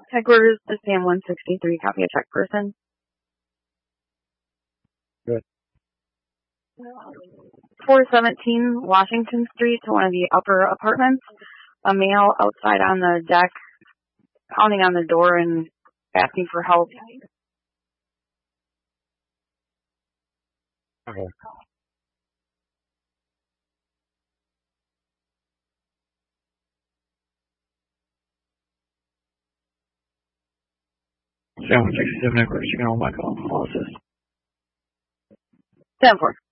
Headquarters to Sam 163, copy a check person. Good. 417 Washington Street to one of the upper apartments. A male outside on the deck, pounding on the door and asking for help. Okay. Sam 167, headquarters, you can hold my call. All assist. 10-4.